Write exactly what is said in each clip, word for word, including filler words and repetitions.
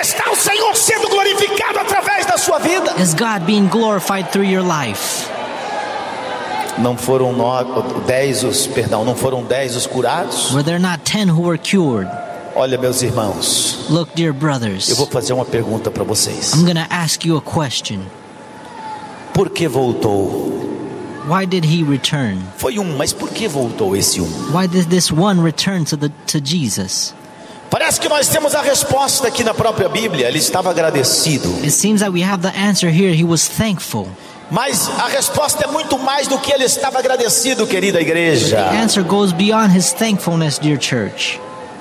está o Senhor sendo glorificado através da sua vida? Is God being glorified through your life? Não foram nove, dez os, perdão, não foram dez os curados? Were there not ten who were cured? Olha, meus irmãos, Look, dear brothers, eu vou fazer uma pergunta para vocês. I'm gonna ask you a question. Por que voltou? Why did he return? Foi um, mas por que voltou esse um? Why did this one return to the to Jesus? Parece que nós temos a resposta aqui na própria Bíblia. Ele estava agradecido. It seems that we have the answer here. He was thankful. Mas a resposta é muito mais do que ele estava agradecido, querida igreja. The answer goes beyond his thankfulness, dear church.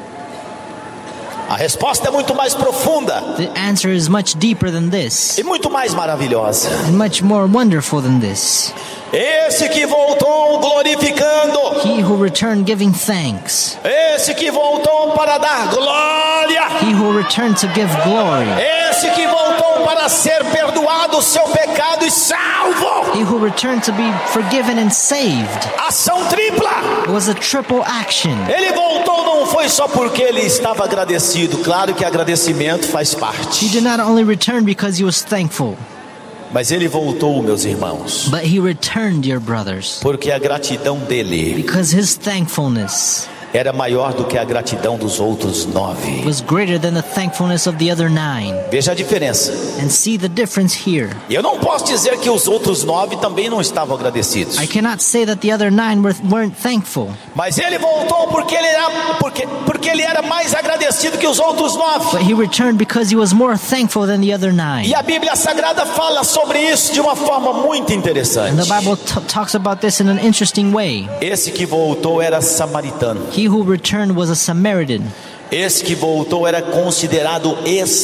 A resposta é muito mais profunda The answer is much deeper than this, e muito mais maravilhosa. and much more wonderful than this. Esse que voltou glorificando, He who returned giving thanks. esse que voltou para dar glória, He who returned to give glory. esse que voltou para ser perdoado o seu pecado e salvo. He who returned to be forgiven and saved. Ação tripla. It was a triple action. Ele voltou não foi só porque ele estava agradecido. Claro que agradecimento faz He parte. did not only return because he was thankful, Mas ele voltou, meus irmãos, but he returned, dear brothers, porque a gratidão dele because his thankfulness era maior do que a gratidão dos outros nove. was greater than the thankfulness of the other nine. Veja a diferença. And see the difference here. E eu não posso dizer que os outros nove também não estavam agradecidos. I cannot say that the other nine were, weren't thankful, Mas ele voltou porque ele era porque, porque ele era mais agradecido que os outros nove. but he returned because he was more thankful than the other nine. E a Bíblia Sagrada fala sobre isso de uma forma muito And interessante. the Bible t- talks about this in an interesting way. Esse que voltou era samaritano. He who returned was a Samaritan. Esse que voltou era considerado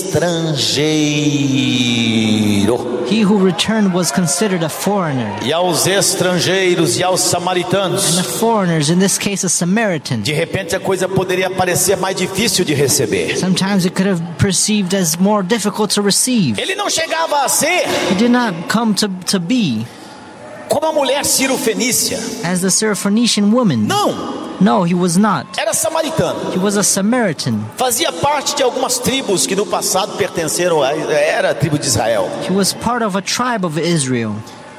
estrangeiro. He who returned was considered a foreigner. E aos estrangeiros e aos And the samaritanos, foreigners, in this case a Samaritan, de repente a coisa poderia parecer mais difícil de receber. sometimes it could have perceived as more difficult to receive. Ele não chegava a ser He did not come to, to be como a mulher Ciro-fenícia. as the Syrophoenician woman. Não, No, he was not. era samaritano. He was a Samaritan. Fazia parte de algumas tribos que no passado pertenceram a era a tribo de Israel. He was part of a tribe of Israel.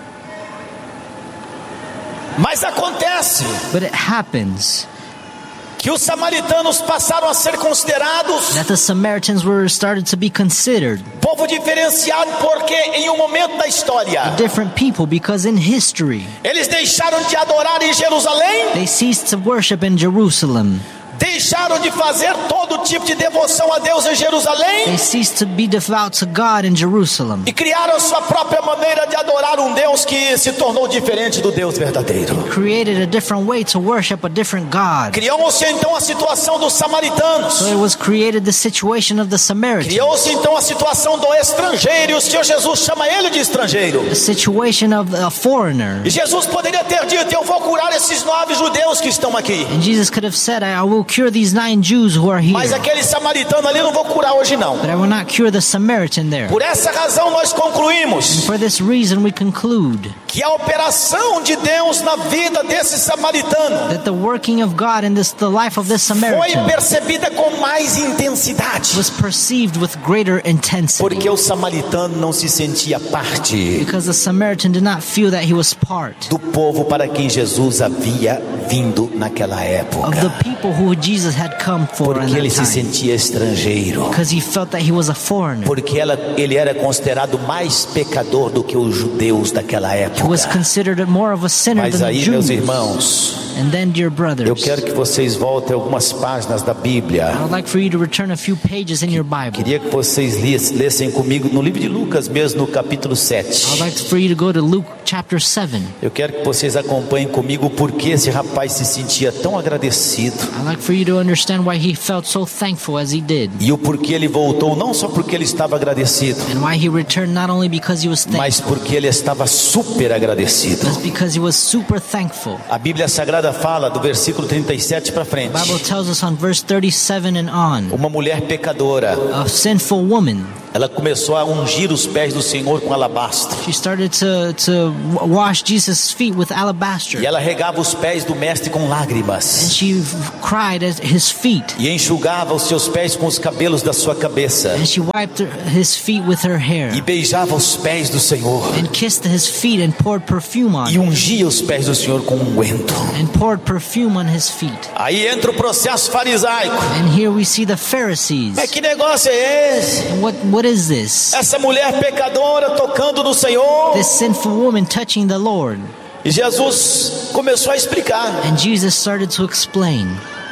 Mas acontece But it happens que os samaritanos passaram a ser considerados that the Samaritans were started to be considered povo diferenciado porque em um momento da história different people because in history eles deixaram de adorar em Jerusalém, they ceased to worship in Jerusalem. deixaram de fazer todo tipo de devoção a Deus em Jerusalém They ceased to be devout to God in Jerusalem. e criaram sua própria maneira de adorar um Deus que se tornou diferente do Deus verdadeiro. Created a different way to worship a different God. Criou-se então a situação dos samaritanos. So it was created the situation of the Samaritans. Criou-se então a situação do estrangeiro, e o Senhor Jesus chama ele de estrangeiro. The situation of a foreigner. E Jesus poderia ter dito: eu vou curar esses nove judeus que estão aqui. And Jesus could have said, I will cure these nine Jews who are here, Mas aquele samaritano ali não vou curar hoje não. but I will not cure the Samaritan there. Por essa razão nós concluímos For this reason we conclude que a operação de Deus na vida desse samaritano that the working of God in this the life of this foi Samaritan percebida com mais intensidade. was perceived with greater intensity, Porque o samaritano não se sentia parte because the Samaritan did not feel that he was part do povo para quem Jesus havia vindo naquela of época. the people who Jesus had come for in Porque ele that se time, sentia estrangeiro. because he felt that he was a foreigner. Porque ela, ele era considerado mais pecador do que os judeus daquela He was época. considered more of a sinner Mas than the aí, meus Jews. irmãos, And then, dear eu brothers, quero que vocês voltem algumas páginas da Bíblia. I would like for you to return a few pages in your Bible. Queria que vocês lis- lessem comigo no livro de Lucas mesmo, no capítulo I would sete. like for you to go to Luke chapter seven. Eu quero que vocês acompanhem comigo porque esse rapaz se sentia tão agradecido. I'd like for you to understand why he felt so thankful as he did, E o porquê ele voltou, não só porque ele estava agradecido, and why he returned not only because he was mas thankful, porque ele estava super agradecido. but because he was super thankful. A Bíblia Sagrada fala do versículo trinta e sete para frente. The Bible tells us on verse thirty-seven and on, Uma mulher pecadora a sinful woman Ela começou a ungir os pés do Senhor com alabastro. She started to, to wash Jesus' feet with alabaster. E ela regava os pés do mestre com And lágrimas. she cried at his feet. E enxugava os seus pés com os cabelos da sua cabeça. And she wiped her, his feet with her hair. E beijava os pés do Senhor. And kissed his feet and poured perfume on E him. ungia os pés do Senhor com unguento. And poured perfume on his feet. Aí entra o processo farisaico. And here we see the Pharisees. Mas que negócio é esse? And what, what is this? Essa mulher pecadora tocando no Senhor. This sinful woman touching the Lord. E Jesus começou a explicar. And Jesus started to explain.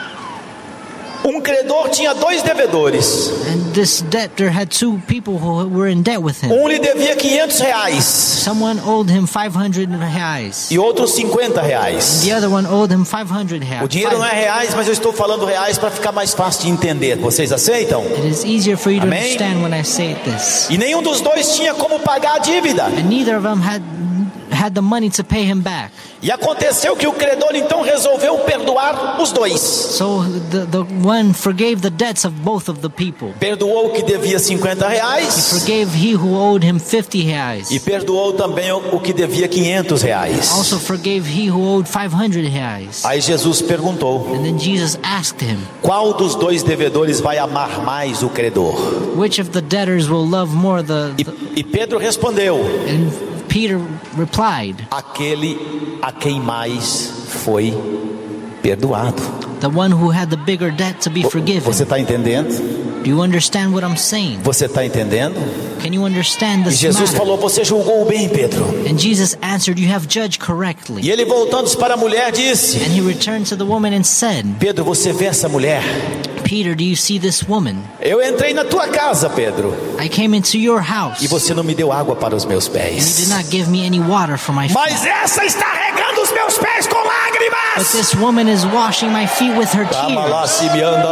Um credor tinha dois devedores. And this debtor had two people who were in debt with him. Um lhe devia quinhentos reais. Someone owed him five hundred reais. E outro cinquenta reais. The other one owed him five hundred reais. O dinheiro não é reais, mas eu estou falando reais para ficar mais fácil de entender. Vocês aceitam? It is easier for you to Amém? understand when I say this. E nenhum dos dois tinha como pagar a dívida. And neither of them had had the money to pay him back. E aconteceu que o credor então resolveu perdoar os dois. So the, the one forgave the debts of both of the people. Perdoou o que devia cinquenta He reais. forgave he who owed him fifty reais. E perdoou também o o que devia quinhentos reais. Also forgave he who owed five hundred reais. Aí Jesus perguntou: And then Jesus asked him, qual dos dois devedores vai amar mais o credor? which of the debtors will love more the, E, the e Pedro respondeu: and Peter replied, aquele a quem mais foi perdoado. the one who had the bigger debt to be forgiven. Você está entendendo? Do you understand what I'm saying? Você está entendendo? Can you understand E this Jesus matter? falou: você julgou bem, Pedro. And Jesus answered, you have judged correctly. E ele voltando-se para a mulher disse: And he returned to the woman and said, Pedro, você vê essa mulher? Peter, do you see this woman? Eu entrei na tua casa, Pedro, I came into your house. e você não me deu água para os meus And you pés. did not give me any water for my feet. Mas essa está regando os meus pés com But lágrimas. this woman is washing my feet with her tears.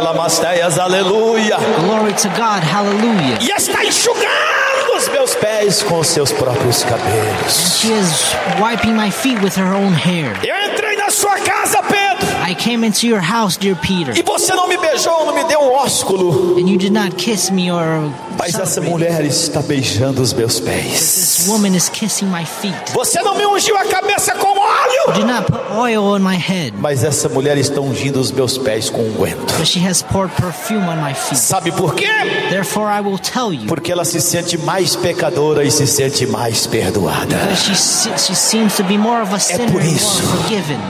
Aleluia. Glory to God, hallelujah. E está enxugando os meus pés com os seus próprios cabelos. She is wiping my feet with her own hair. Eu entrei na sua casa, Pedro, I came into your house, dear Peter, e você não me beijou, não me deu um ósculo. and you did not kiss me or Mas essa celebrate. mulher está beijando os meus pés. This woman is kissing my feet. Você não me ungiu a cabeça com You óleo. did not put oil on my head, Mas essa mulher está ungindo os meus pés com unguento. but she has poured perfume on my feet. Sabe por quê? Therefore I will tell you, Porque ela se sente mais pecadora e se sente mais perdoada. because she, se- she seems to be more of a sinner por and isso. more forgiven.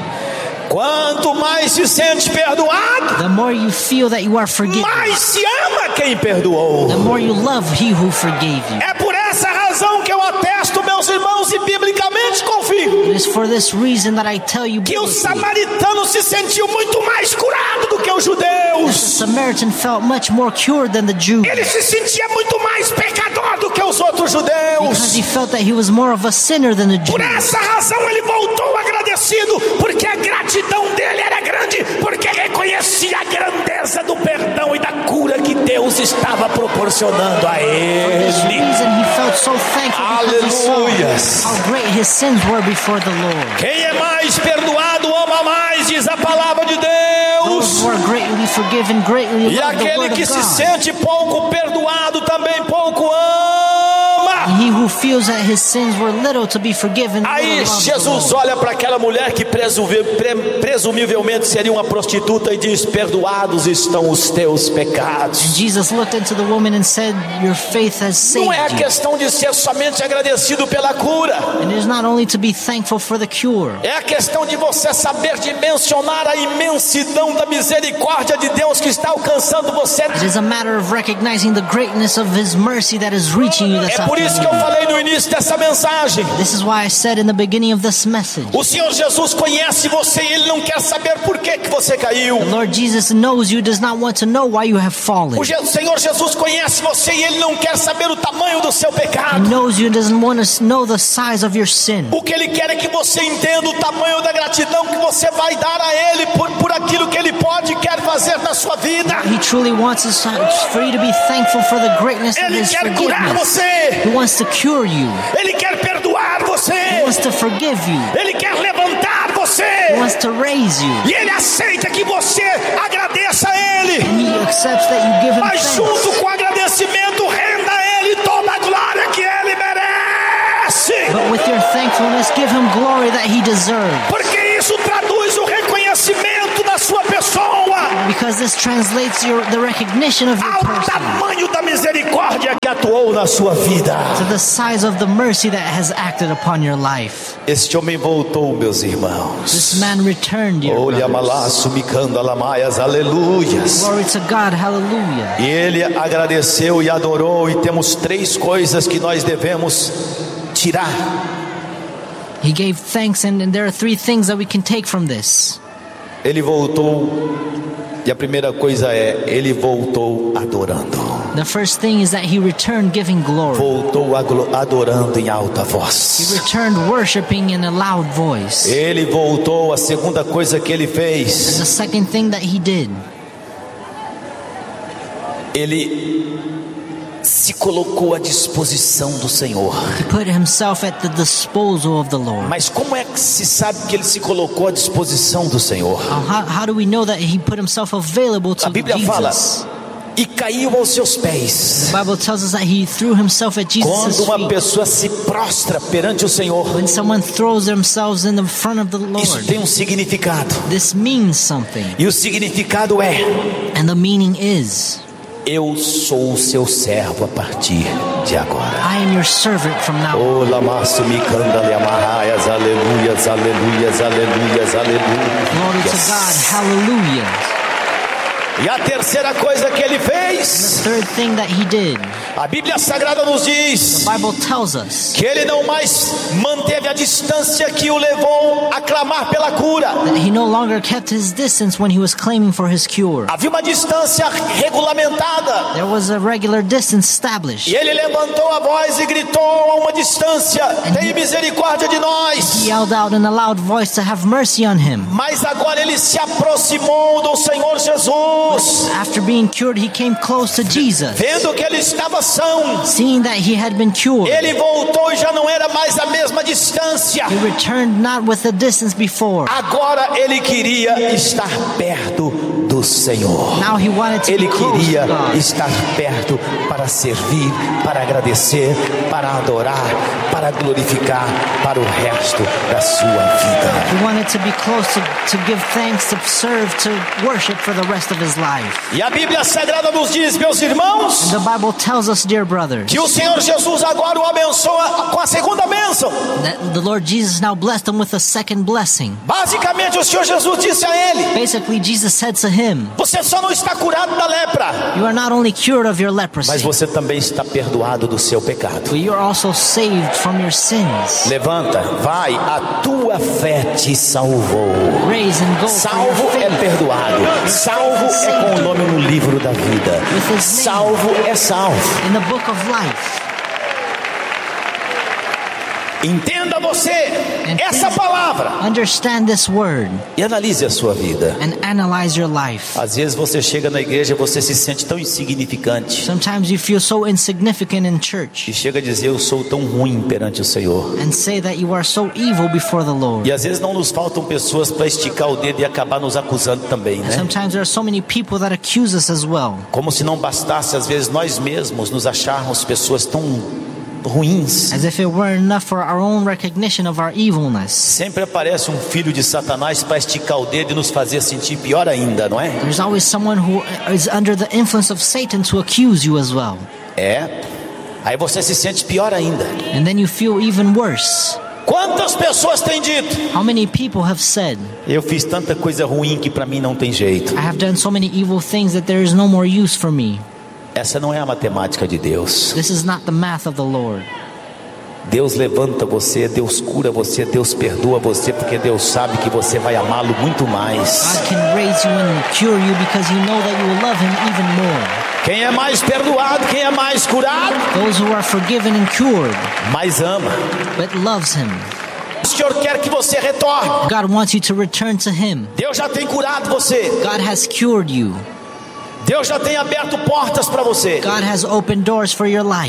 Quanto mais se sente perdoado, The more you feel that you are forgiven, mais se ama quem perdoou. the more you love he who forgave you. É por essa razão que eu atesto, meus irmãos, e biblicamente confirmo, It is for this reason that I tell you que o biblically, samaritano se sentiu muito mais curado do que os that the judeus. Samaritan felt much more cured than the Jew, Ele se sentia muito mais pecador do que os outros because he judeus. felt that he was more of a sinner than the Jew. Por essa razão ele voltou agradecido, porque a gratidão dele era grande, porque reconhecia a grandeza do perdão e da cura que Deus estava proporcionando a For this ele. reason he felt so thankful because he saw Aleluias. how great his sins were before the Lord. Quem é mais perdoado ama mais, diz a palavra de Those Deus. who are greatly forgiven greatly E love the aquele word que of se God. sente pouco perdoado também pouco ama. And he who feels that his sins were little to be forgiven Aí little loves the Jesus Lord. olha para aquela mulher que presuvi- pre- presumivelmente seria uma prostituta e diz: perdoados estão os teus pecados. Jesus looked into the woman and said, your faith has saved Não é a you. questão de ser somente agradecido pela cura. And it is not only to be thankful for the cure. É a questão de você saber dimensionar a imensidão da misericórdia de Deus que está alcançando você. It is a matter of recognizing the greatness of his mercy that is reaching you this É por isso que eu afternoon. falei no início dessa mensagem. This is why I said in the beginning of this message, O Senhor Jesus conhece você e Ele não quer saber por que, que você caiu. the Lord Jesus knows you, does not want to know why you have fallen. O Je- Senhor Jesus conhece você e Ele não quer saber o tamanho do seu He pecado. knows you and doesn't want to know the size of your sin. O que Ele quer é que você entenda o tamanho da gratidão que você vai dar a Ele por, por aquilo que Ele pode e quer fazer na sua vida. He truly wants us for you to be thankful for the greatness of Ele his quer curar forgiveness. você. He wants to cure you. Ele quer perdoar He você. wants to forgive you. Ele quer levantar He você. wants to raise you. E Ele aceita que você agradeça a Ele. And he accepts that you give him Mas thanks. junto com o agradecimento, renda a Ele faithfulness, give him glory that he deserves. Porque isso traduz o reconhecimento da sua pessoa. Because this translates your, the recognition of your Ao person tamanho da misericórdia que atuou na sua vida. to the size of the mercy that has acted upon your life. Este homem voltou, meus irmãos. This man returned, dear Olha brothers. malaço, micando alamaias, aleluias. Glory to God, hallelujah. E ele agradeceu e adorou, e temos três coisas que nós devemos tirar. He gave thanks, and, and there are three things that we can take from this. Ele voltou, e a primeira coisa é, ele voltou adorando. The first thing is that he returned giving glory. Voltou aglo- adorando em alta He voz. returned worshiping in a loud voice. Ele voltou, a segunda coisa que ele The fez, second thing that he did, ele se colocou à disposição do Senhor. he put himself at the disposal of the Lord. Mas como é que se sabe que ele se colocou à disposição do Senhor? Now, How, how do we know that he put himself available to A Bíblia fala, Jesus? e caiu aos seus pés. The Bible tells us that he threw himself at Jesus' Quando uma feet. pessoa se prostra perante o Senhor, When someone throws themselves in the front of the isso Lord, tem um significado. this means something. E o significado é: And the meaning is, eu sou o seu servo a partir de agora. I am your servant from now on. Oh, lamaço me candale amarraias, aleluias, aleluias, aleluias, Glory to God, aleluias. hallelujah. E a terceira coisa que ele fez, Third thing that he did, a Bíblia Sagrada nos diz the Bible tells us que ele não mais manteve a distância que o levou a clamar pela cura. that he no longer kept his distance when he was claiming for his cure. Havia uma distância regulamentada. There was a regular distance established. E ele levantou a voz e gritou a uma distância: tem misericórdia de He nós. yelled out in a loud voice to have mercy on him. Mas agora ele se aproximou do Senhor Jesus, After being cured, he came close to Jesus. vendo que ele estava são. Seeing that he had been cured, Ele voltou e já não era mais a mesma distância. he returned not with the distance before. Agora ele queria estar perto do Senhor. Now he wanted to be Ele close queria to God. estar perto para servir, para agradecer, para adorar, para glorificar para o resto da sua vida. He wanted to be close to, to give thanks, to serve, to worship for the rest of his life. E a Bíblia Sagrada nos diz, meus irmãos, The Bible tells us, dear brothers, que o Senhor Jesus agora o abençoa com a segunda bênção. that the Lord Jesus now blessed him with a second blessing. Basicamente, o Senhor Jesus disse a ele: Basically, Jesus said to him, você só não está curado da lepra, you are not only cured of your mas leprosy, você também está perdoado do seu pecado. but you are also saved from your sins. Levanta, vai, a tua fé te salvou. Raise and go for your Salvo é faith. perdoado. Salvo é com o nome no livro da vida. Salvo é salvo. In the book of life. Entenda você essa palavra Understand this word e analise a sua vida. and analyze your life. Às vezes você chega na igreja e você se sente tão insignificante Sometimes you feel so insignificant in church e chega a dizer: eu sou tão ruim perante o Senhor. and say that you are so evil before the Lord. E às vezes não nos faltam pessoas para esticar o dedo e acabar nos acusando também, né? Sometimes there are so many people that accuse us as well. Como se não bastasse às vezes nós mesmos nos acharmos pessoas tão ruins. As if it were enough for our own recognition of our evilness. Sempre aparece um filho de Satanás para esticar o dedo e nos fazer sentir pior ainda, não é? There's always someone who is under the influence of Satan to accuse you as well. É. Aí você se sente pior ainda. And then you feel even worse. Quantas pessoas têm dito: How many people have said, eu fiz tanta coisa ruim que para mim não tem jeito. I have done so many evil things that there is no more use for me. Essa não é a matemática de Deus. This is not the math of the Lord. Deus levanta você, Deus cura você, Deus perdoa você, porque Deus sabe que você vai amá-lo muito mais. God can raise you and cure you because you know that you will love him even more. Quem é mais perdoado, quem é mais curado, Those who are forgiven and cured, mais ama. but loves him. O Senhor quer que você retorne. God wants you to return to him. Deus já tem curado você. God has cured you. Deus já tem aberto portas para você. God has opened doors for your life.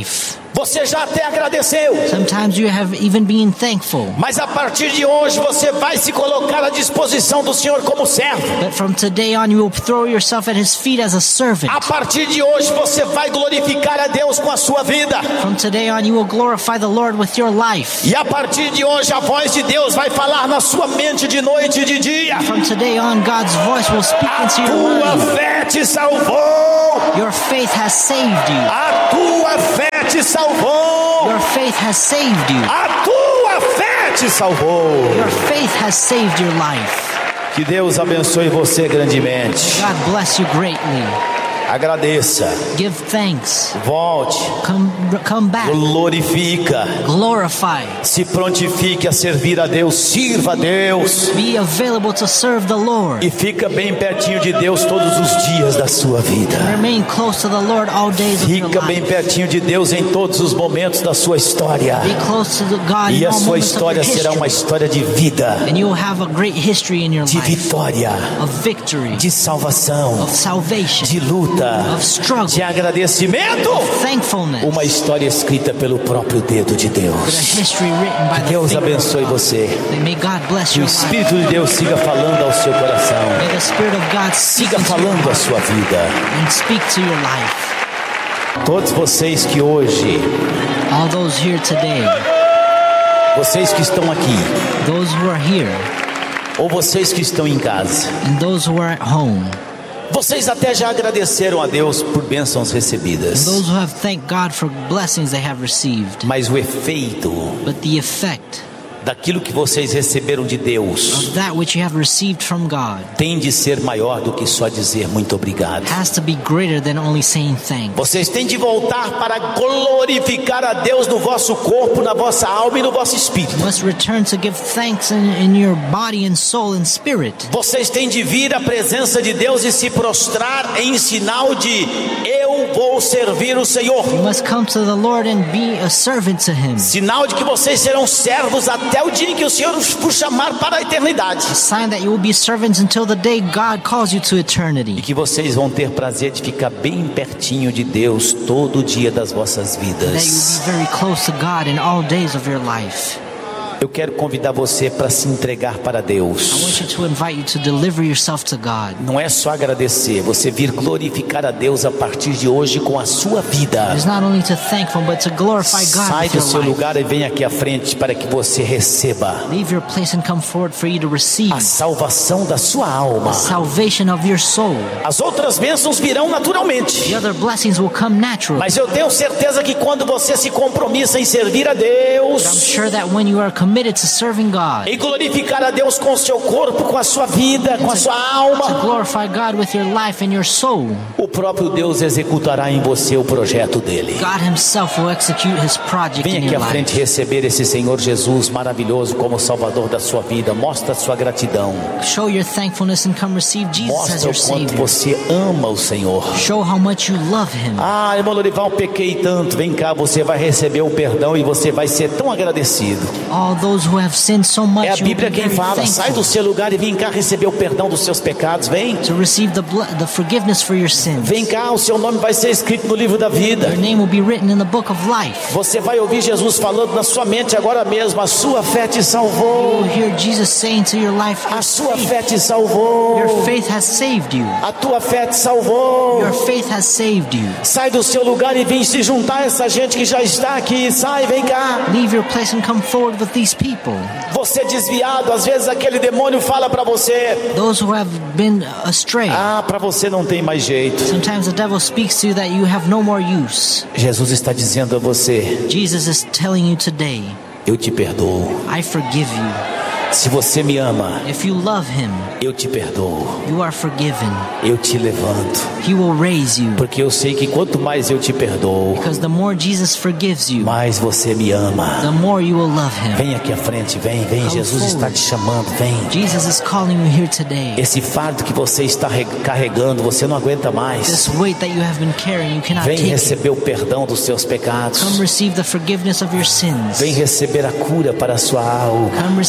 Você já até agradeceu. Sometimes you have even been thankful. Mas a partir de hoje você vai se colocar à disposição do Senhor como servo. But from today on you will throw yourself at His feet as a servant. A partir de hoje você vai glorificar a Deus com a sua vida. From today on you will glorify the Lord with your life. E a partir de hoje a voz de Deus vai falar na sua mente de noite e de dia. From today on God's voice will speak A into your tua mind. fé te salvou. Your faith has saved you. A tua fé te salvou. Your faith has saved you. A tua fé te salvou. Your faith has saved your life. Que Deus abençoe você grandemente. God bless you greatly. Agradeça. Give thanks. Volte. Come, come back. Glorifica. Glorify. Se prontifique a servir a Deus. Sirva a Deus. Be available to serve the Lord. E fica bem pertinho de Deus todos os dias da sua vida. Remain close to the Lord all days of your Fica bem life. pertinho de Deus em todos os momentos da sua história. Be close to the God E in a all sua moments of your história será uma history. história de vida, And you will have a great history in your de life. vitória, Of victory. de salvação, Of salvation. de luta, Of struggle. de agradecimento. Thankfulness. Uma história escrita pelo próprio dedo de With a Deus. history written by the Deus finger of abençoe God. você. May God bless Que o your life. Espírito de Deus siga falando ao seu coração. May the Spirit of God speak Siga into your falando a heart sua vida. and speak to your life. Todos vocês que hoje, All those here today, vocês que estão aqui, those who are here, ou vocês que estão em casa, and those who are at home, vocês até já agradeceram a Deus por bênçãos recebidas. those who have thanked God for blessings they have received. Mas o efeito But the effect daquilo que vocês receberam de Deus of that which you have received from God tem de ser maior do que só dizer muito obrigado. has to be greater than only saying thanks. Vocês têm de voltar para glorificar a Deus no vosso corpo, na vossa alma e no vosso espírito. You must return to give thanks in, in your body and soul and spirit. Vocês têm de vir à presença de Deus e se prostrar em sinal de eu vou servir o Senhor. You must come to the Lord and be a servant to Him. Sinal de que vocês serão servos até o dia em que o Senhor os chamar para a eternidade. A sign that you will be servants until the day God calls you to E eternity. que vocês vão ter prazer de ficar bem pertinho de Deus todo dia das vossas That you vidas. will be very close to God in all days of your life. Eu quero convidar você para se entregar para I Deus. want you to invite you to deliver yourself to God. Não é só agradecer, você vir glorificar a Deus a partir de hoje com a sua vida. It's not only to thank Him, but to glorify God Sai with do your seu life. lugar e vem aqui à frente para que você receba Leave your place and come forward for you to receive a salvação da sua alma. salvation of your soul. As outras bênçãos virão naturalmente. The other blessings will come naturally. Mas eu tenho certeza que quando você se compromissa em servir a But I'm Deus, sure that when you are committed to serving God, em glorificar a Deus com o seu corpo, com a sua vida, com a sua to alma, glorify God with your life and your soul, o próprio Deus executará em você o projeto dele. God Himself will execute His project Venha in aqui your à frente life. receber esse Senhor Jesus maravilhoso como Salvador da sua vida. Mostra a sua gratidão. Show your thankfulness and come receive Jesus as Mostra your o quanto Savior. você ama o Senhor. Show how much you love Him. Ah, irmão Lorival, eu pequei tanto. Vem cá, você vai receber o perdão e você vai ser tão agradecido. All those who have sinned so much, É a you will be Bíblia quem very fala. Sai do thankful seu lugar e vem cá receber o perdão dos seus pecados. Vem. to receive the bl- the forgiveness for your sins. Vem cá, o seu nome vai ser escrito no livro da vida. Your name will be written in the book of life. Você vai ouvir Jesus falando na sua mente agora mesmo. A sua fé te You will salvou. hear Jesus saying to your life, A your sua faith, fé te salvou. your faith has saved you. A tua fé te salvou. Your faith has saved you. Sai do seu lugar e vem se juntar a essa gente que já está aqui. Sai, vem cá. Leave your place and come forward with these people. Você desviado, às vezes aquele demônio fala para você: Those who have been astray. ah, para você não tem mais jeito. Sometimes the devil speaks to you that you have no more use. Jesus está dizendo a você: Jesus is telling you today, eu te perdoo. I forgive you. Se você me ama, If you love Him, eu te perdoo. you are forgiven. Eu te levanto. He will raise you. Porque eu sei que quanto mais eu te perdoo, Because the more Jesus forgives you, mais você me ama. the more you will love Him. Vem aqui à frente, vem, vem. Come Jesus está forward. te chamando, vem. Jesus is calling you here today. Esse fardo que você está re- carregando, você não aguenta mais. This weight that you have been carrying, you cannot Vem take it. receber o perdão dos seus Come pecados. receive the forgiveness of your sins. Vem receber a cura para a sua alma. Come receive the cure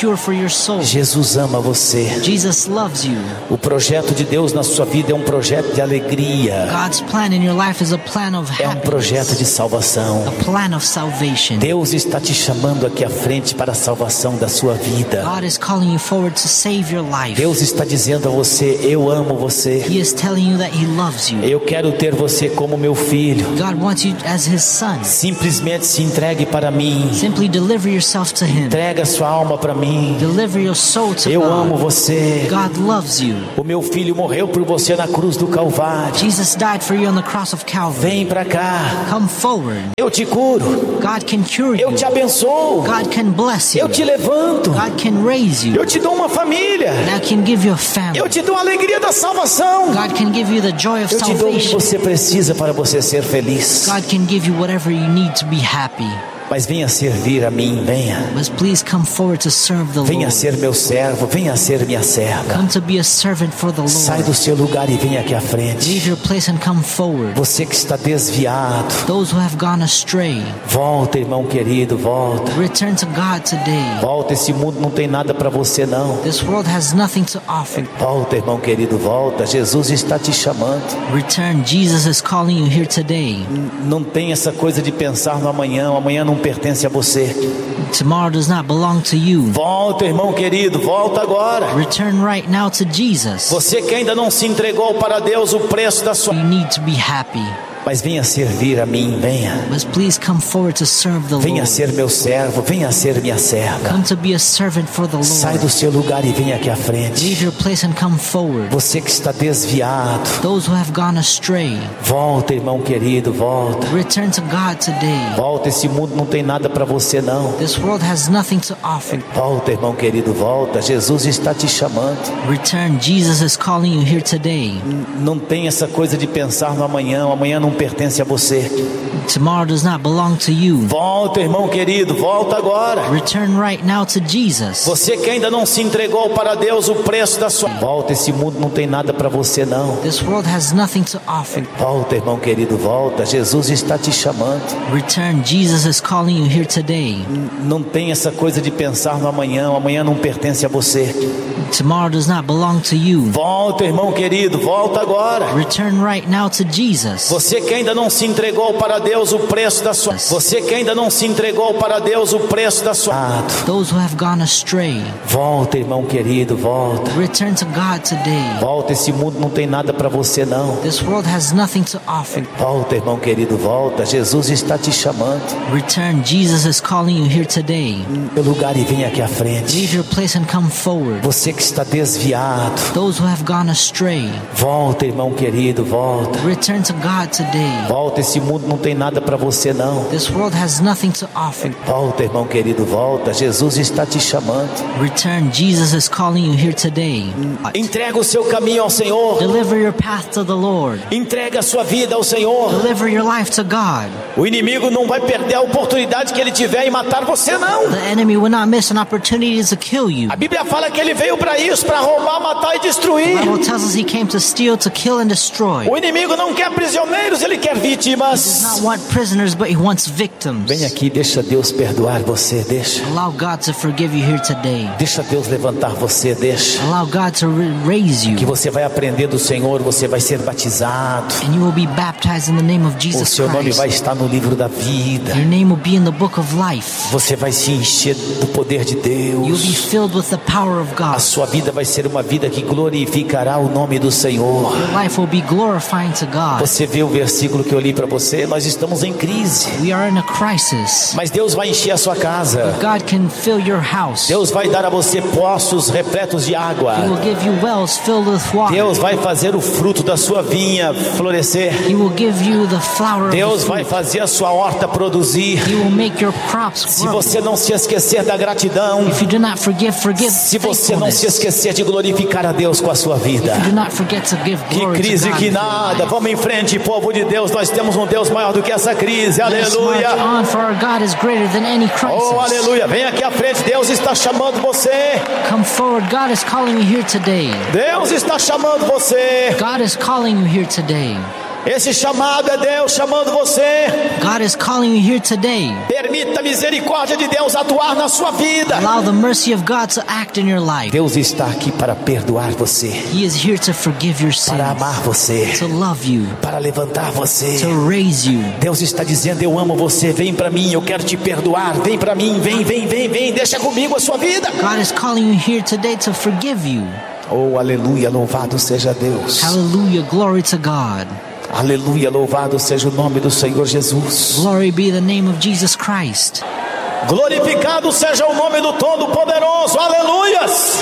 cure for your soul. Jesus ama você. Jesus loves you. O projeto de Deus na sua vida é um projeto de alegria. God's plan in your life is a plan of É um projeto happiness, de salvação. a plan of salvation. Deus está te chamando aqui à frente para a salvação da sua vida. God is calling you forward to save your life. Deus está dizendo a você: eu amo você. He is telling you that He loves you. Eu quero ter você como meu filho. God wants you as His son. Simplesmente se entregue para mim. Simply deliver yourself to Him. Entrega sua alma para mim. Deliver your soul to Eu amo God. você. God loves you. O meu filho morreu por você na cruz do Calvário. Jesus died for you on the cross of Calvary. Vem para cá. Come forward. Eu te curo. God can cure Eu you. te abençoo. God can bless you. Eu te levanto. God can raise you. Eu te dou uma família. God can give you a family. Eu te dou a alegria da salvação. God can give you the joy of Eu te dou o que salvation. você precisa para você ser feliz. God can give you whatever you need to be happy. Mas venha servir a mim, venha. But please come forward to serve the Venha Lord. ser meu servo, venha ser minha serva. Come to be a servant for the Sai Lord. do seu lugar e venha aqui à frente. Leave your place and come forward. Você que está desviado, Those who have gone astray, volta, irmão querido, volta. return to God today. Volta, esse mundo não tem nada para você não. This world has nothing to offer. Volta, irmão querido, volta. Jesus está te chamando. Return. Jesus is calling you here today. Não tem essa coisa de pensar no amanhã. O amanhã não pertence a você. Tomorrow does not belong to you. Volta, irmão querido, volta agora. Return right now to Jesus. Você que ainda não se entregou para Deus o preço da sua... You need to be happy. Mas venha servir a mim, venha. But please come forward to serve the Venha Lord. ser meu servo, venha ser minha serva. Come to be a servant for the Sai do Lord. seu lugar e venha aqui à frente. Leave your place and come forward. Você que está desviado, Those who have gone astray, volta, irmão querido, volta. return to God today. Volta, esse mundo não tem nada para você não. This world has nothing to offer. Volta, irmão querido, volta. Jesus está te chamando. Return. Jesus is calling you here today. Não tem essa coisa de pensar no amanhã. O amanhã não pertence a você. Tomorrow does not belong to you. Volta, irmão querido, volta agora. Return right now to Jesus. Você que ainda não se entregou para Deus o preço da sua... Volta, esse mundo não tem nada para você não. This world has nothing to offer. Volta, irmão querido, volta. Jesus está te chamando. Return. Jesus is calling you here today. Não tem essa coisa de pensar no amanhã. O amanhã não pertence a você. Tomorrow does not belong to you. Volta, irmão querido, volta agora. Return right now to Jesus. Você que ainda não se entregou para Deus o preço da sua... Você que ainda não se entregou para Deus o preço da sua... Those who have gone astray, Volta, irmão querido, volta. return to God today. Volta, esse mundo não tem nada para você não. This world has nothing to offer. Volta, irmão querido, volta. Jesus está te chamando. Return. Jesus is calling you here today. Seu lugar e venha aqui à frente. Leave your place and come forward. Você que está desviado, Those who have gone astray, volta, irmão querido, volta. return to God today. Volta, esse mundo não tem nada para você não. This world has nothing to offer. Volta, irmão querido, volta. Jesus está te chamando. Return. Jesus is calling you here today. Entrega o seu caminho ao Senhor. Deliver your path to the Lord. Entrega a sua vida ao Senhor. Deliver your life to God. O inimigo não vai perder a oportunidade que ele tiver em matar você não. The enemy will not miss an opportunity to kill you. A Bíblia fala que ele veio para isso, para roubar, matar e destruir. The Bible tells us he came to steal, to kill, and destroy. O inimigo não quer prisioneiros, ele quer He does vítimas. not want prisoners, but he wants victims. Vem aqui, deixa Deus perdoar você, deixa. Allow God to forgive you here today. Deixa Deus levantar você, deixa. Allow God to ra- raise Que you, você vai aprender do Senhor, você vai ser batizado. and you will be baptized in the name of O Jesus seu nome Christ. vai estar no livro da vida. Your name will be in the book of life. Você vai se encher do poder de You'll be Deus. filled with the power of A God. sua vida vai ser uma vida que glorificará o nome do Senhor. Your life will be glorifying to God. Você vê o versículo que eu li para você? Nós estamos em crise. We are in a crisis. Mas Deus vai encher a sua casa. God can fill your house. Deus vai dar a você poços repletos de água. He will give you wells filled with water. Deus vai fazer o fruto da sua vinha florescer. He will give you the flower of Deus the vai fruit. fazer a sua horta produzir. He will make your crops Se grow. você não se esquecer da gratidão, If you do not forgive, forgive se você não se faithfulness. esquecer de glorificar a Deus com a sua vida. If you do not forget to give Que glory crise to God que with your nada. life. Vamos em frente, povo de Deus. Nós temos um Deus maior do que essa crise. Let's march Aleluia. on, for our God is greater than any crisis. Oh, aleluia. Vem aqui à frente. Deus está chamando você. Come forward. God is calling you here today. Deus está chamando você. God is calling you here today. Esse chamado é Deus chamando você. God God is calling you here today. Permita a misericórdia de Deus atuar na sua vida. Allow the mercy of God to act in your life. Deus está aqui para perdoar você, He is here to forgive your sins, para amar você, to love you, para levantar você. to raise you. Deus está dizendo: eu amo você, vem para mim, eu quero te perdoar. Vem para mim, vem, vem, vem, vem, deixa comigo a sua vida. God is calling you here today to forgive you. Oh, aleluia, louvado seja Deus. Hallelujah, glory to God. Aleluia, louvado seja o nome do Senhor Jesus. Glory be the name of Jesus Christ. Glorificado seja o nome do Todo-Poderoso. Aleluias.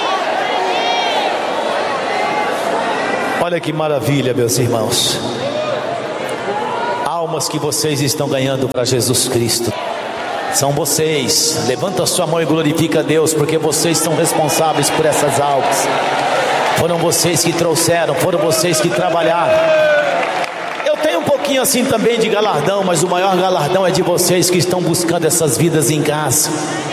Olha que maravilha, meus irmãos. Almas que vocês estão ganhando para Jesus Cristo. São vocês. Levanta a sua mão e glorifica a Deus, porque vocês são responsáveis por essas almas. Foram vocês que trouxeram, foram vocês que trabalharam. Eu tenho um pouquinho assim também de galardão, mas o maior galardão é de vocês que estão buscando essas vidas em casa.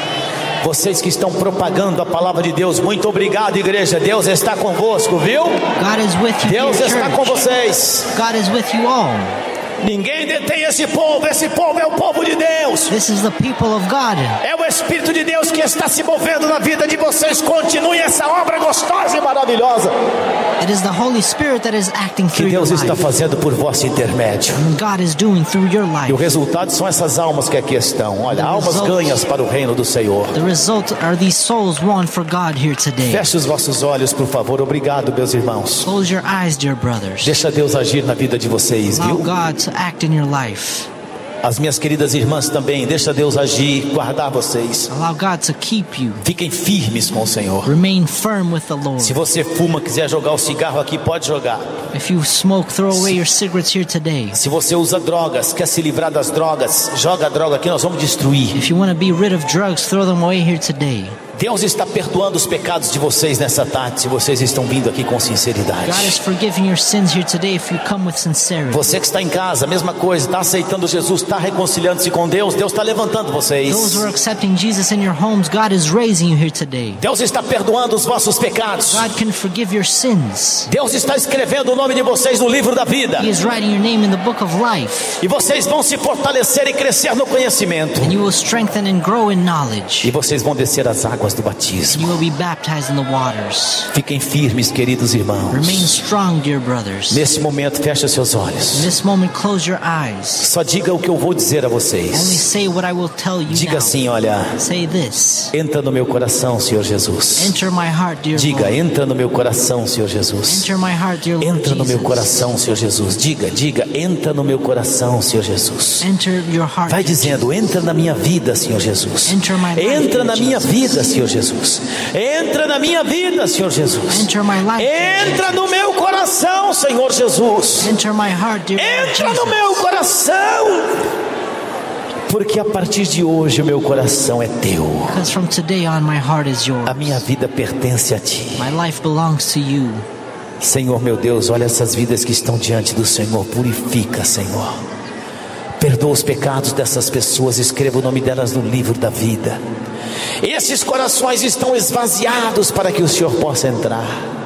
Vocês que estão propagando a palavra de Deus. Muito obrigado, igreja. Deus está convosco, viu? God is with you, Deus dear está com church. vocês. God is with you all. Ninguém detém esse povo. Esse povo é o povo de Deus. This is the people of God. É o Espírito de Deus que está se movendo na vida de vocês. Continue essa obra gostosa e maravilhosa It is the Holy Spirit that is acting que through your Deus está life. fazendo por vosso intermédio. And God is doing through your E o life. resultado são essas almas que aqui estão. Olha, almas ganhas para o reino do Senhor. The result are these souls won for God here today. Feche os vossos olhos, por favor. Obrigado, meus irmãos. Close your eyes, dear brothers. Deixa Deus agir na vida de vocês, Allow viu? God to act in your life. As minhas queridas irmãs também. Deixa Deus agir, guardar vocês. Allow God to keep you. Fiquem firmes com o Senhor. Remain firm with the Lord. Se você fuma, quiser jogar o cigarro aqui, pode jogar. If you smoke, throw away your cigarettes here today. Se você usa drogas, quer se livrar das drogas, joga a droga aqui, nós vamos destruir. If you want to be rid of drugs, throw them away here today. Deus está perdoando os pecados de vocês nessa tarde, se vocês estão vindo aqui com sinceridade. God is forgiving your sins here today if you come with sincerity. Você que está em casa, mesma coisa, está aceitando Jesus, está reconciliando-se com Deus, Deus está levantando vocês. Those who are accepting Jesus in your homes, God is raising you here today. Deus está perdoando os vossos pecados. God can forgive your sins. Deus está escrevendo o nome de vocês no livro da vida. He is writing your name in the book of life. E vocês vão se fortalecer e crescer no conhecimento. And you will strengthen and grow in knowledge. E vocês vão descer as águas do You batismo. will be baptized in the waters. Fiquem firmes, queridos irmãos. Remain strong, dear brothers. Nesse momento, feche os seus In olhos. this moment, close your eyes. Só diga o que eu vou dizer a Only vocês. say what I will tell you Diga now. assim, olha. Say this. Entra no meu coração, Senhor Jesus. Enter my heart, dear Diga, Lord. entra no meu coração, Senhor Jesus. Enter my heart, dear Lord Entra no meu Jesus. coração, Senhor Jesus. Diga, diga, entra no meu coração, Senhor Jesus. Enter your heart. Vai dear dizendo, entra na minha vida, Senhor Jesus. Enter my life, Entra na Lord minha Jesus. vida, Senhor Jesus. Entra na minha vida, Senhor Jesus. Enter my life, Lord Entra no meu coração, Senhor Jesus. Enter my heart, dear Lord Entra no Jesus. meu coração. Porque a partir de hoje o meu coração é teu. Because from today on, my heart is yours. A minha vida pertence a ti. My life belongs to you. Senhor meu Deus, olha essas vidas que estão diante do Senhor. Purifica, Senhor. Perdoa os pecados dessas pessoas. Escreva o nome delas no livro da vida. Esses corações estão esvaziados para que o Senhor possa entrar.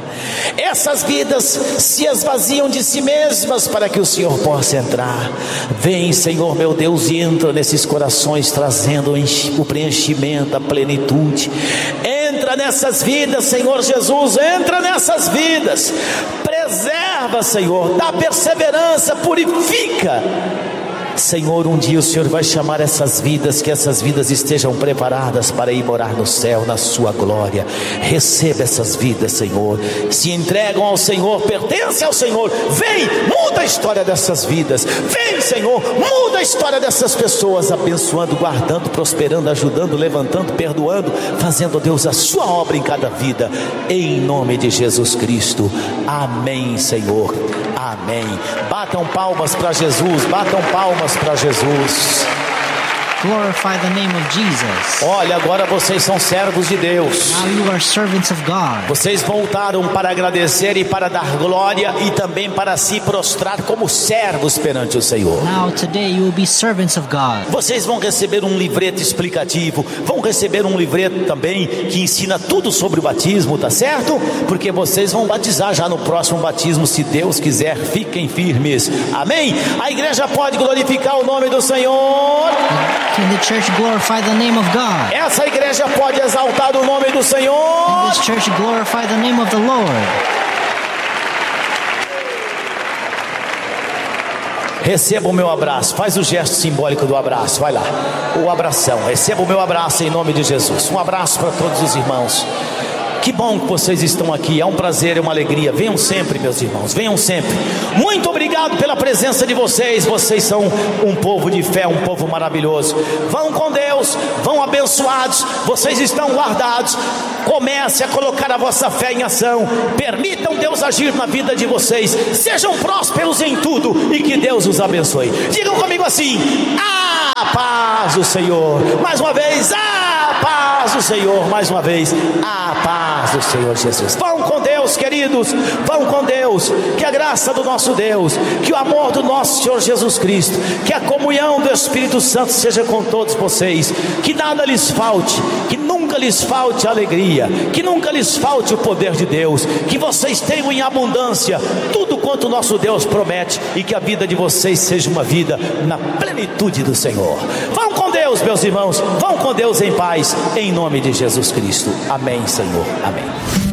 Essas vidas se esvaziam de si mesmas para que o Senhor possa entrar. Vem, Senhor meu Deus, e entra nesses corações, trazendo o preenchimento, a plenitude. Entra nessas vidas, Senhor Jesus. Entra nessas vidas. Preserva, Senhor. Dá perseverança. Purifica. Senhor, um dia o Senhor vai chamar essas vidas, que essas vidas estejam preparadas para ir morar no céu, na sua glória. Receba essas vidas, Senhor. Se entregam ao Senhor, pertencem ao Senhor. Vem, muda a história dessas vidas. Vem, Senhor, muda a história dessas pessoas, abençoando, guardando, prosperando, ajudando, levantando, perdoando, fazendo, Deus, a sua obra em cada vida, em nome de Jesus Cristo. Amém, Senhor. Amém. Batam palmas para Jesus, batam palmas para Jesus. glorify the name of Jesus. Olha, agora vocês são servos de Deus. Now you are servants of God. Vocês voltaram para agradecer e para dar glória e também para se prostrar como servos perante o Senhor. Now today you will be servants of God. Vocês vão receber um livreto explicativo, vão receber um livreto também que ensina tudo sobre o batismo, tá certo? Porque vocês vão batizar já no próximo batismo, se Deus quiser. Fiquem firmes, amém? A igreja pode glorificar o nome do Senhor. Can the church glorify the name of God? Essa igreja pode exaltar o nome do Senhor. Can this church glorify the name of the Lord? Receba o meu abraço, faz o gesto simbólico do abraço, vai lá, o abração, receba o meu abraço em nome de Jesus. Um abraço para todos os irmãos. Que bom que vocês estão aqui, é um prazer, é uma alegria. Venham sempre, meus irmãos, venham sempre. Muito obrigado pela presença de vocês. Vocês são um povo de fé, um povo maravilhoso. Vão com Deus, vão abençoados. Vocês estão guardados. Comece a colocar a vossa fé em ação. Permitam Deus agir na vida de vocês. Sejam prósperos em tudo e que Deus os abençoe. Digam comigo assim: a paz do Senhor. Mais uma vez, a paz do Senhor. Mais uma vez, a paz do Senhor Jesus. Vão com Deus, queridos, vão com Deus. Que a graça do nosso Deus, que o amor do nosso Senhor Jesus Cristo, que a comunhão do Espírito Santo seja com todos vocês. Que nada lhes falte, que nunca lhes falte a alegria, que nunca lhes falte o poder de Deus. Que vocês tenham em abundância tudo quanto o nosso Deus promete, e que a vida de vocês seja uma vida na plenitude do Senhor. Vão com Deus, meus irmãos, vão com Deus em paz, em nome de Jesus Cristo. Amém, Senhor. Amém.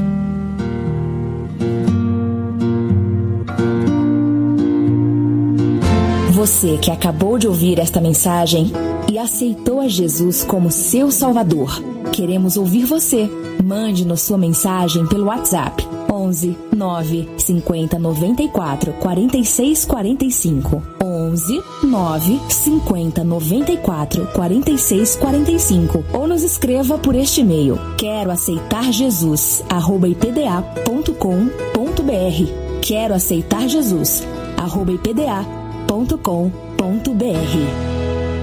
Você que acabou de ouvir esta mensagem e aceitou a Jesus como seu Salvador, queremos ouvir você. Mande-nos sua mensagem pelo WhatsApp onze, nove, cinquenta, noventa e quatro, quarenta e seis, quarenta e cinco. onze, nove, cinquenta, noventa e quatro, quarenta e seis, quarenta e cinco. Ou nos escreva por este e-mail: quero aceitar Jesus, arroba i p d a ponto com ponto b r. Quero aceitar Jesus, arroba i p d a ponto com ponto b r.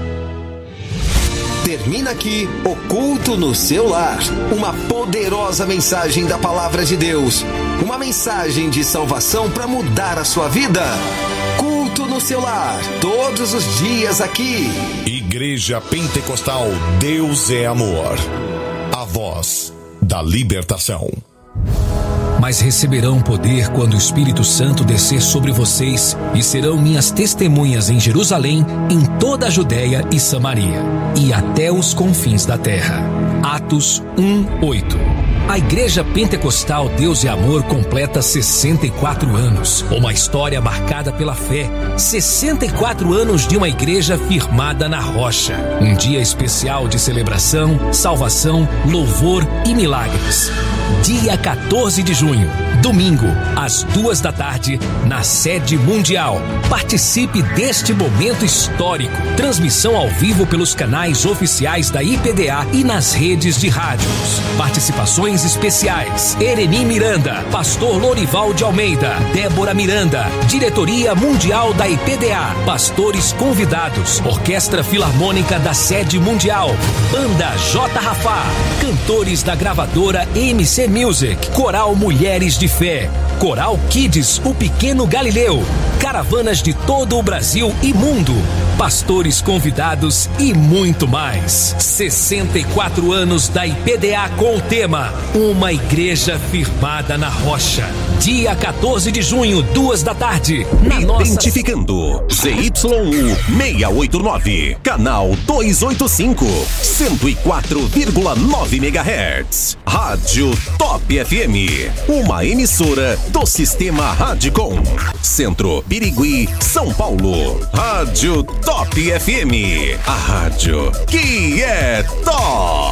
Termina aqui o Culto no Seu Lar. Uma poderosa mensagem da Palavra de Deus. Uma mensagem de salvação para mudar a sua vida. Culto no Seu Lar, todos os dias aqui. Igreja Pentecostal Deus é Amor. A voz da libertação. Mas receberão poder quando o Espírito Santo descer sobre vocês, e serão minhas testemunhas em Jerusalém, em toda a Judéia e Samaria, e até os confins da terra. Atos um, oito. A Igreja Pentecostal Deus é Amor completa sessenta e quatro anos. Uma história marcada pela fé. sessenta e quatro anos de uma igreja firmada na rocha. Um dia especial de celebração, salvação, louvor e milagres. Dia quatorze de junho, domingo, às duas da tarde, na sede mundial. Participe deste momento histórico. Transmissão ao vivo pelos canais oficiais da I P D A e nas redes de rádios. Participações especiais: Ereni Miranda, Pastor Lorival de Almeida, Débora Miranda, Diretoria Mundial da I P D A, pastores convidados, Orquestra Filarmônica da Sede Mundial, Banda J. Rafá, cantores da gravadora M C Music, Coral Mulheres de Fé, Coral Kids O Pequeno Galileu, caravanas de todo o Brasil e mundo, pastores convidados e muito mais. sessenta e quatro anos da I P D A com o tema Uma Igreja Firmada na Rocha. Dia quatorze de junho, duas da tarde, na Identificando nossa... Z Y U seiscentos e oitenta e nove, canal duzentos e oitenta e cinco, cento e quatro vírgula nove megahertz. Rádio Top F M, uma emissora do Sistema Radicom. Centro, Birigui, São Paulo. Rádio Top F M, a rádio que é top.